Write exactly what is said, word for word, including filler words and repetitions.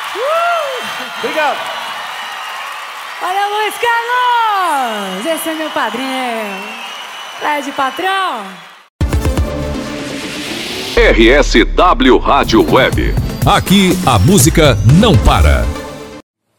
Uh! Obrigado. Olha, Luiz Carlos! Esse é meu padrinho. Fred Patrão. R S W Rádio Web. Aqui a música não para.